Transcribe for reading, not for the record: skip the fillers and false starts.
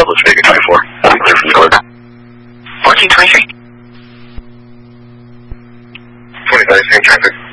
Las Vegas 24. Clear from Color. 1423. 25, same traffic.